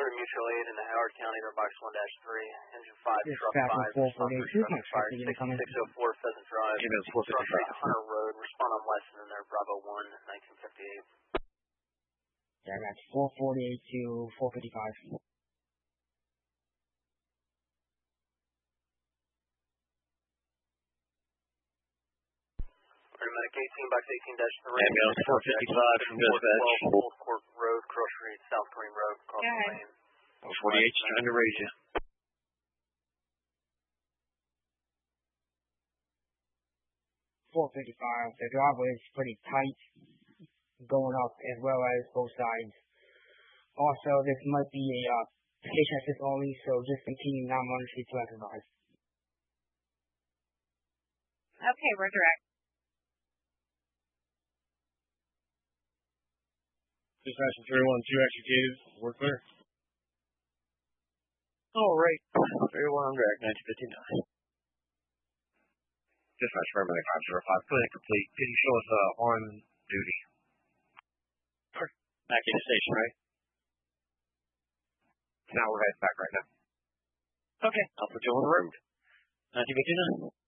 to mutual aid in the Howard County Airbox 1-3, engine 5, This truck Falcon 5, respond for 442, structure fire, 6604 Pheasant Drive, Ambulance Street 455. Hunter Road, respond on Weston in there, Bravo 1, 1958. Yeah, that's 448 to 455. Paramedic 18 box 18-3. Ambulance 455 from dispatch. Old Court Road, Cross Street, South Green Road, Cross Lane. 48 trying to raise you. 455. The driveway is pretty tight, going up as well as both sides. Also, this might be a station assist only, so just continue 913 to advise. Okay, we're direct. Dispatch 312 executed. We're clear. All right. 31 on direct, 1959. Dispatch paramedic 505, clinic complete. Can you show us on duty? Sure. Back in the station, right? Now we're heading back right now. Okay, I'll put you on the road. 1959.